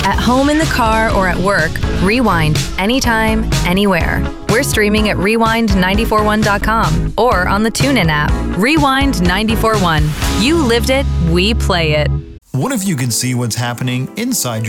At home, in the car, or at work, Rewind anytime, anywhere. We're streaming at rewind941.com or on the TuneIn app. Rewind 941. You lived it, we play it. What if you could see what's happening inside